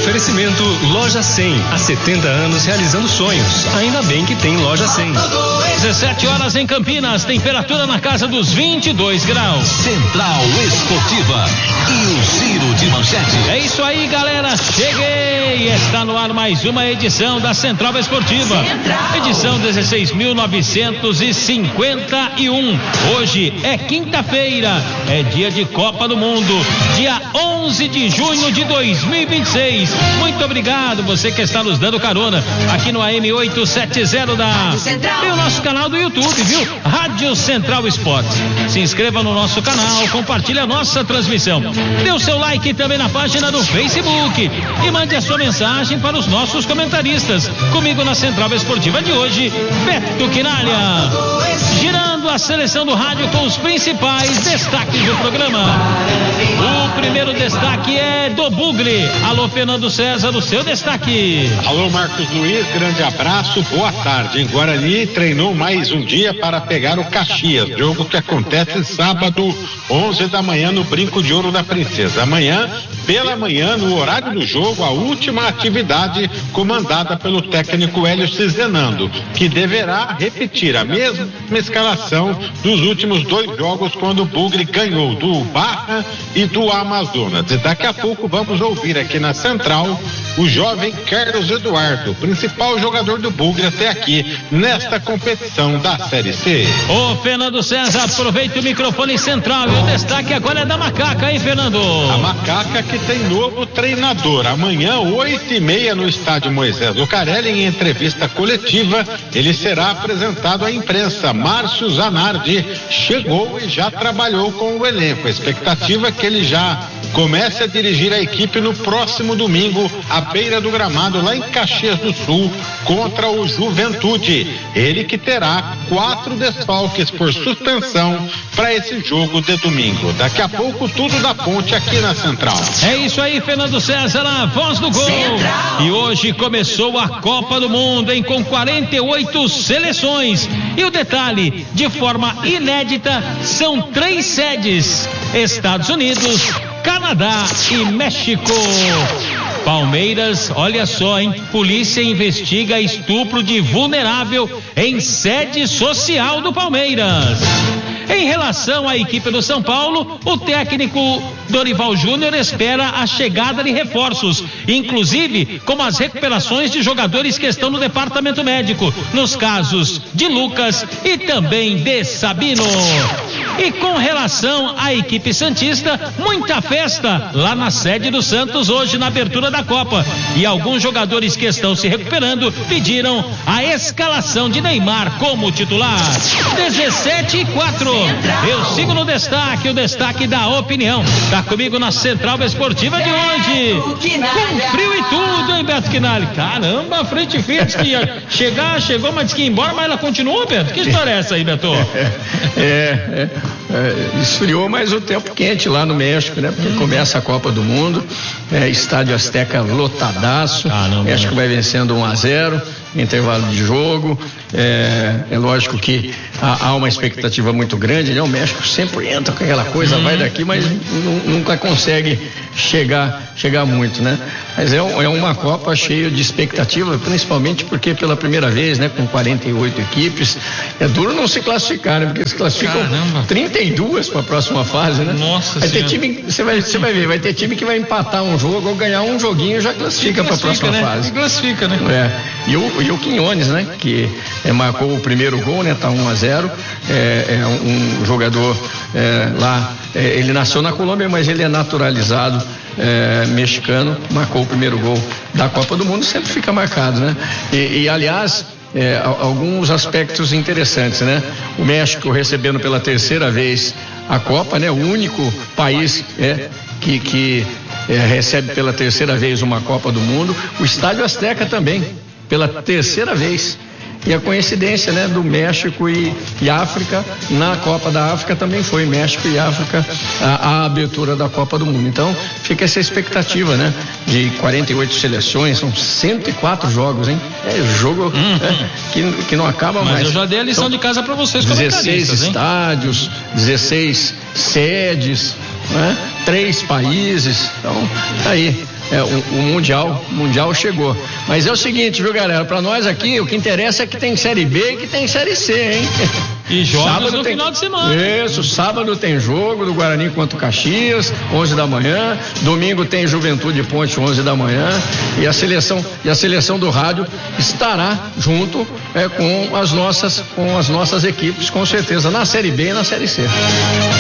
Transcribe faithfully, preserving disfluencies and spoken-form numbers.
Oferecimento Loja cem, há setenta anos realizando sonhos. Ainda bem que tem Loja cem. dezessete horas em Campinas, temperatura na casa dos vinte e dois graus. Central Esportiva e o Giro de Manchete. É isso aí, galera, cheguei! Está no ar mais uma edição da Central Esportiva. Central. Edição dezesseis mil novecentos e cinquenta e um. Hoje é quinta-feira, é dia de Copa do Mundo, dia onze de junho de dois mil e vinte e seis. Muito obrigado você que está nos dando carona aqui no A M oitocentos e setenta da e o nosso canal do YouTube, viu? Rádio Central Esportes. Se inscreva no nosso canal, compartilhe a nossa transmissão. Dê o seu like também na página do Facebook e mande a sua mensagem para os nossos comentaristas. Comigo na Central Esportiva de hoje, Beto Quinalha. Girando a seleção do rádio com os principais destaques do programa. O primeiro destaque é do Bugre. Alô, Fernando César, o seu destaque. Alô, Marcos Luiz, grande abraço, boa tarde. Em Guarani treinou mais um dia para pegar o Caxias, jogo que acontece sábado, onze da manhã, no Brinco de Ouro da Princesa. Amanhã, pela manhã, no horário do jogo, a última atividade comandada pelo técnico Hélio Cizenando, que deverá repetir a mesma escalação dos últimos dois jogos, quando o Bugre ganhou do Barra e do Amazonas. E daqui a pouco vamos ouvir aqui na Central o jovem Carlos Eduardo, principal jogador do Bugre até aqui nesta competição da Série C. Ô Fernando César, aproveita o microfone central e o destaque agora é da Macaca, hein, Fernando? A Macaca que tem novo treinador. Amanhã, oito e meia, no estádio Moisés Lucarelli, em entrevista coletiva, ele será apresentado à imprensa. Márcio Zanardi chegou e já trabalhou com o elenco. A expectativa é que ele já comece a dirigir a equipe no próximo domingo, à beira do gramado, lá em Caxias do Sul, contra o Juventude. Ele que terá quatro desfalques por suspensão para esse jogo de domingo. Daqui a pouco, tudo da Ponte aqui na Central. É isso aí, Fernando César, a voz do gol. Central. E hoje começou a Copa do Mundo, hein, com quarenta e oito seleções. E o detalhe, de forma inédita, são três sedes: Estados Unidos, Canadá e México. Palmeiras, olha só, hein? Polícia investiga estupro de vulnerável em sede social do Palmeiras. Em relação à equipe do São Paulo, o técnico Dorival Júnior espera a chegada de reforços, inclusive como as recuperações de jogadores que estão no departamento médico, nos casos de Lucas e também de Sabino. E com relação à equipe santista, muita festa lá na sede do Santos hoje na abertura da Copa. E alguns jogadores que estão se recuperando pediram a escalação de Neymar como titular. dezessete e quatro. Eu sigo no destaque, o destaque da opinião. Tá comigo na Central Esportiva de hoje. Com frio e tudo, hein, Beto Quinalha? Caramba, a frente fria diz que ia chegar, chegou, mas disse que ia embora, mas ela continuou, Beto? Que história é essa aí, Beto? É, é, é, esfriou mais o tempo quente lá no México, né? Porque hum. começa a Copa do Mundo, é, estádio Azteca lotadaço. Caramba, México vai vencendo um a zero, intervalo de jogo. É, é lógico que há, há uma expectativa muito grande, né? O México sempre entra com aquela coisa, hum. vai daqui, mas nunca consegue chegar, chegar muito, né? Mas é, é uma Copa cheia de expectativa, principalmente porque pela primeira vez, né? Com quarenta e oito equipes, é duro não se classificar, né? Porque se classificam Caramba. trinta e duas para a próxima fase, né? Nossa vai ter time, você vai, você vai ver, vai ter time que vai empatar um jogo ou ganhar um joguinho, já classifica para a próxima né? fase. E classifica, né? É. E o, e o Quinones, né? Que é, marcou o primeiro gol, né? Tá um a zero. É, é um, um jogador é, lá, é, ele nasceu na Colômbia, mas ele é naturalizado é, mexicano, marcou o primeiro gol da Copa do Mundo, sempre fica marcado, né? E, e aliás, é, alguns aspectos interessantes, né? O México recebendo pela terceira vez a Copa, né? O único país é, que, que é, recebe pela terceira vez uma Copa do Mundo. O Estádio Azteca também, pela terceira vez. E a coincidência, né, do México e, e África, na Copa da África também foi México e África a, a abertura da Copa do Mundo. Então fica essa expectativa, né, de quarenta e oito seleções, são cento e quatro jogos, hein? É jogo uhum. é, que, que não acaba Mas mais. Mas eu já dei a lição então, de casa para vocês, dezesseis estádios, dezesseis sedes, né? Três países, então tá aí é, o, o Mundial, o Mundial chegou. Mas é o seguinte, viu, galera? Para nós aqui, o que interessa é que tem Série B e que tem Série C, hein? E jogos sábado no tem... final de semana. Isso, sábado tem jogo do Guarani contra o Caxias, onze da manhã. Domingo tem Juventude Ponte, onze da manhã. E a seleção, e a seleção do rádio estará junto é, com as nossas, com as nossas equipes, com certeza, na Série B e na Série C.